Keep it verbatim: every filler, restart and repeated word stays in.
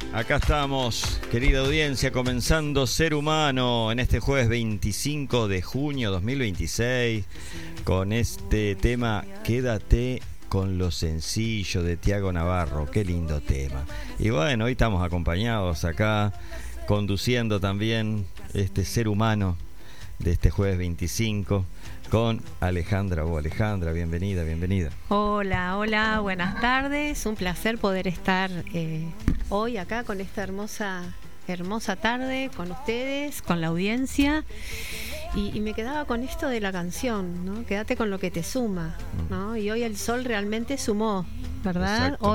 Acá estamos, querida audiencia, comenzando Ser Humano en este jueves veinticinco de junio dos mil veintiséis con este tema Quédate con lo sencillo de Tiago Navarro. Qué lindo tema. Y bueno, hoy estamos acompañados acá, conduciendo también este Ser Humano de este jueves veinticinco con Alejandra. Oh, Alejandra, bienvenida, bienvenida. Hola, hola, buenas tardes. Un placer poder estar eh, hoy acá con esta hermosa, hermosa tarde, con ustedes, con la audiencia. Y, y me quedaba con esto de la canción, ¿no? Quédate con lo que te suma, ¿no? Y hoy el sol realmente sumó, ¿verdad? Exacto.